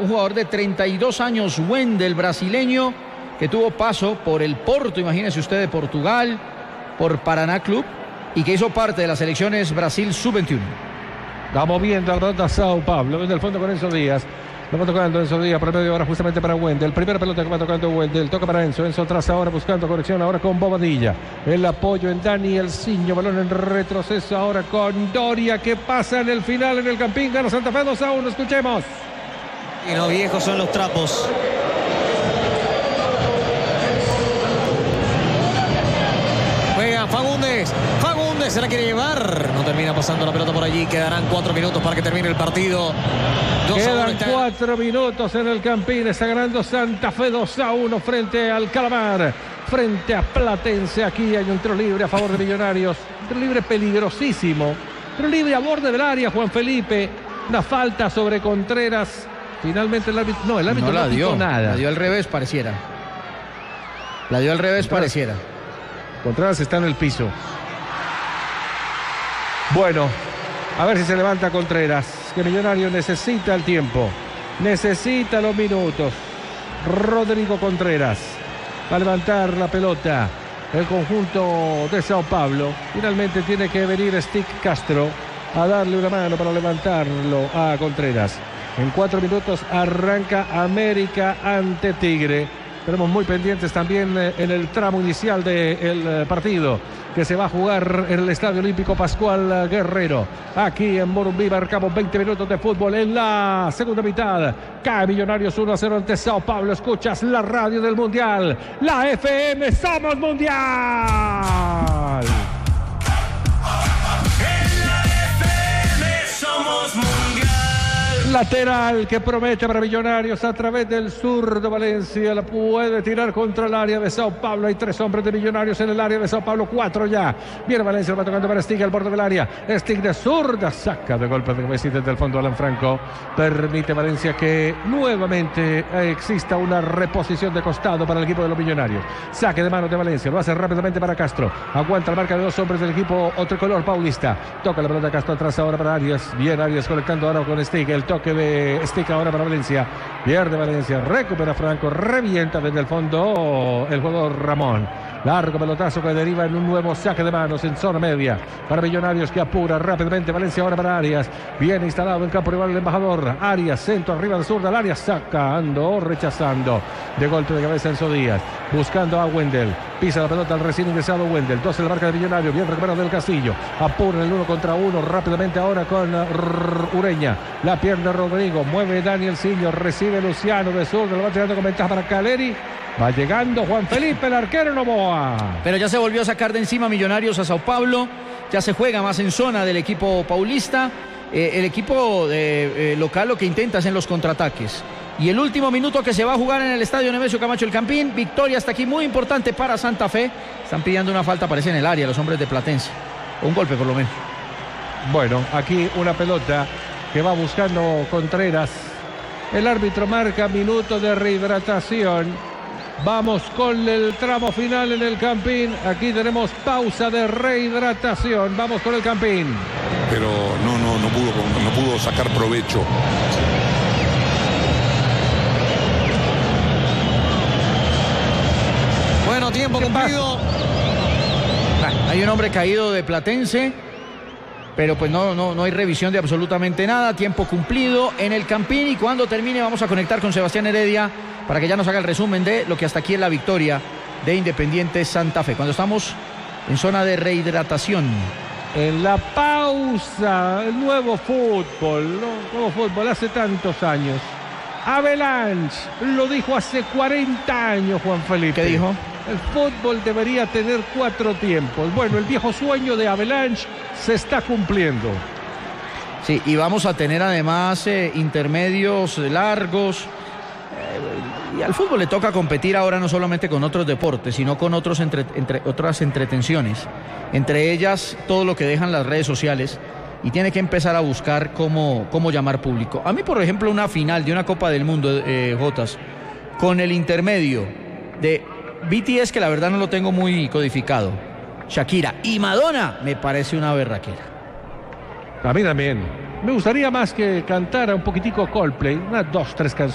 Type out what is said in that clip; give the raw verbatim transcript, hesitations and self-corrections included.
un jugador de treinta y dos años, Wendel, brasileño, que tuvo paso por el Porto, imagínense usted, de Portugal, por Paraná Club, y que hizo parte de las selecciones Brasil sub veintiuno. Vamos viendo la pelota Sao Paulo, desde el fondo con Enzo Díaz. Lo va tocando Enzo Díaz, por medio ahora justamente para Wendel. Primera pelota que va tocando Wendel. Toca para Enzo. Enzo tras ahora buscando conexión ahora con Bobadilla. El apoyo en Daniel Ciño. Balón en retroceso ahora con Doria, que pasa en el final en el Campín. Gana Santa Fe dos a uno. Escuchemos. Y no, viejos son los trapos. Juega Fagundes. Fagundes se la quiere llevar. No termina pasando la pelota por allí. Quedarán cuatro minutos para que termine el partido. Quedan cuatro minutos en el Campín. Está ganando Santa Fe dos a uno frente al Calamar. Frente a Platense. Aquí hay un tiro libre a favor de Millonarios. Un tiro libre peligrosísimo. Tiro libre a borde del área, Juan Felipe. Una falta sobre Contreras. Finalmente el árbitro. No, el árbitro no, no la dio nada. La dio al revés, pareciera. La dio al revés, Contreras, pareciera. Contreras está en el piso. Bueno, a ver si se levanta Contreras. Que Millonario necesita el tiempo. Necesita los minutos. Rodrigo Contreras va a levantar la pelota. El conjunto de Sao Paulo. Finalmente tiene que venir Stick Castro a darle una mano para levantarlo a Contreras. En cuatro minutos arranca América ante Tigre. Estaremos muy pendientes también en el tramo inicial del partido que se va a jugar en el Estadio Olímpico Pascual Guerrero. Aquí en Morumbi marcamos veinte minutos de fútbol en la segunda mitad. Cae Millonarios uno a cero ante Sao Paulo. Escuchas la radio del Mundial. La F M, ¡somos Mundial! En la F M somos Mundial. Lateral que promete para Millonarios a través del zurdo Valencia. La puede tirar contra el área de Sao Paulo. Hay tres hombres de Millonarios en el área de Sao Paulo. Cuatro ya. Viene Valencia, lo va tocando para Stig al borde del área. Stig de zurda. Saca de golpe de cabeza desde el fondo Alan Franco. Permite Valencia que nuevamente exista una reposición de costado para el equipo de los Millonarios. Saque de manos de Valencia. Lo hace rápidamente para Castro. Aguanta la marca de dos hombres del equipo tricolor paulista. Toca la pelota Castro atrás ahora para Arias. Bien Arias conectando ahora con Stig. El toque de Stick ahora para Valencia. Pierde Valencia, recupera Franco, revienta desde el fondo el jugador Ramón. Largo pelotazo que deriva en un nuevo saque de manos en zona media para Millonarios, que apura rápidamente Valencia ahora para Arias. Bien instalado en campo rival el embajador. Arias, centro arriba del sur del área, sacando, rechazando. De golpe de cabeza Enzo Díaz, buscando a Wendel. Pisa la pelota al recién ingresado Wendel. Dos en la marca de Millonarios. Bien recuperado del Castillo. Apura en el uno contra uno. Rápidamente ahora con Ureña. La pierna Rodrigo. Mueve Daniel Ciño. Recibe Luciano de sur. Lo va tirando con ventaja para Caleri. Va llegando Juan Felipe, el arquero Novoa. Pero ya se volvió a sacar de encima Millonarios a Sao Paulo. Ya se juega más en zona del equipo paulista. Eh, el equipo de, eh, local lo que intenta es en los contraataques. Y el último minuto que se va a jugar en el estadio Nemesio Camacho El Campín. Victoria hasta aquí muy importante para Santa Fe. Están pidiendo una falta, parece en el área, los hombres de Platense. Un golpe por lo menos. Bueno, aquí una pelota que va buscando Contreras. El árbitro marca minuto de rehidratación. Vamos con el tramo final en el Campín. Aquí tenemos pausa de rehidratación. Vamos con el Campín. Pero no, no, no pudo, no pudo sacar provecho. Bueno, tiempo cumplido. Hay un hombre caído de Platense, pero pues no, no, no hay revisión de absolutamente nada. Tiempo cumplido en el Campín, y cuando termine vamos a conectar con Sebastián Heredia para que ya nos haga el resumen de lo que hasta aquí es la victoria de Independiente Santa Fe, cuando estamos en zona de rehidratación. En la pausa, el nuevo fútbol, ¿no? Nuevo fútbol hace tantos años. Avalanche, lo dijo hace cuarenta años Juan Felipe. ¿Qué dijo? El fútbol debería tener cuatro tiempos. Bueno, el viejo sueño de Avalanche se está cumpliendo. Sí, y vamos a tener además eh, intermedios largos. Eh, y al fútbol le toca competir ahora no solamente con otros deportes, sino con otros entre, entre, otras entretenciones. Entre ellas, todo lo que dejan las redes sociales. Y tiene que empezar a buscar cómo, cómo llamar público. A mí, por ejemplo, una final de una Copa del Mundo, eh, Jotas, con el intermedio de B T S, que la verdad no lo tengo muy codificado, Shakira y Madonna, me parece una berraquera. A mí también. Me gustaría más que cantara un poquitico Coldplay, unas dos, tres canciones.